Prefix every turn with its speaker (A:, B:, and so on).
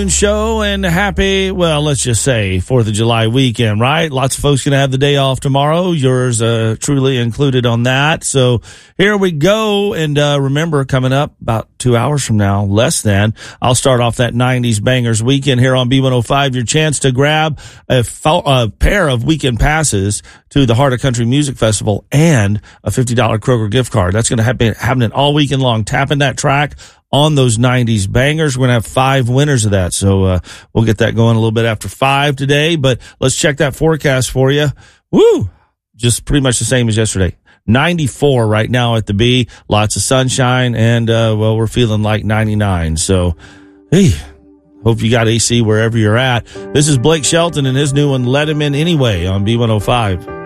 A: Show and happy, well, let's just say 4th of July weekend, right? Lots of folks going to have the day off tomorrow. Yours truly included on that. So here we go. And remember, coming up about 2 hours from now, less than, I'll start off that 90s Bangers weekend here on B105. Your chance to grab a pair of weekend passes to the Heart of Country Music Festival and a $50 Kroger gift card. That's going to happen happening all weekend long. Tapping that track on those 90s bangers. We're going to have 5 winners of that. So we'll get that going a little bit after 5 today. But let's check that forecast for you. Woo! Just pretty much the same as yesterday. 94 right now at the B. Lots of sunshine. And, well, we're feeling like 99. So, hey, hope you got AC wherever you're at. This is Blake Shelton and his new one, Let Him In Anyway, on B105.